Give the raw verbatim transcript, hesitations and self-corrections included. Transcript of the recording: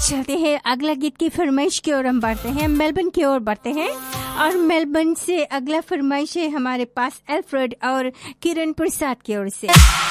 चलते हैं अगला गीत की फरमाइश की ओर हम बढ़ते हैं, मेलबर्न की ओर बढ़ते हैं। और मेलबर्न से अगला फरमाइश है हमारे पास अल्फ्रेड और किरण प्रसाद की ओर से।